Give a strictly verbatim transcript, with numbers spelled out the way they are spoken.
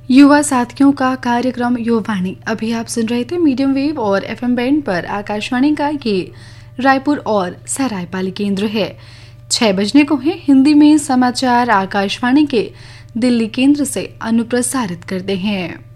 युवा साथियों का कार्यक्रम युवावाणी अभी आप सुन रहे थे मीडियम वेव और एफएम बैंड पर। आकाशवाणी का ये रायपुर और सरायपाली केंद्र है। छह बजने को है हिंदी में समाचार आकाशवाणी के दिल्ली केंद्र से अनुप्रसारित करते हैं।